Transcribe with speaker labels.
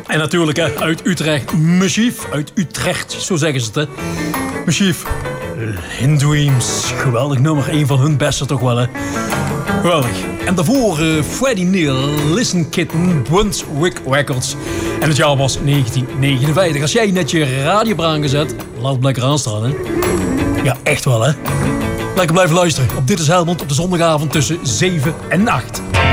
Speaker 1: En natuurlijk uit Utrecht, Machief. Uit Utrecht, zo zeggen ze het. Machief, In Dreams. Geweldig nummer, een van hun beste toch wel, hè. Geweldig. En daarvoor Freddie Neal, Listen Kitten, Brunswick Records. En het jaar was 1959. Als jij net je radio hebt aangezet, laat het lekker aanstaan, hè. Ja, echt wel, hè. Lekker blijven luisteren op Dit is Helmond op de zondagavond tussen 7 en 8.